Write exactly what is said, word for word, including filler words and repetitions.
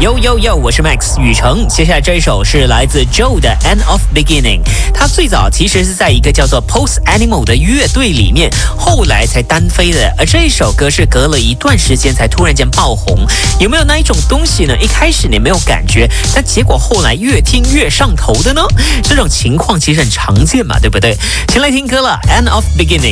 Yo Yo Yo， 我是 Max 宇成。接下来这一首是来自 Joe 的 End of Beginning。他最早其实是在一个叫做 Post Animal 的乐队里面，后来才单飞的。而这一首歌是隔了一段时间才突然间爆红。有没有那一种东西呢？一开始你没有感觉，但结果后来越听越上头的呢？这种情况其实很常见嘛，对不对？先来听歌了 ，End of Beginning。